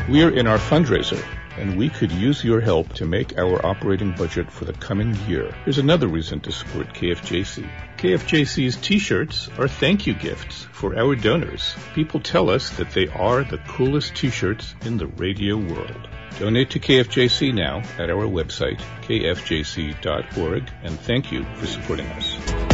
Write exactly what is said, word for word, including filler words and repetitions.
We're in our fundraiser, and we could use your help to make our operating budget for the coming year. Here's another reason to support K F J C. K F J C's t-shirts are thank you gifts for our donors. People tell us that they are the coolest t-shirts in the radio world. Donate to K F J C now at our website, k f j c dot org, and thank you for supporting us.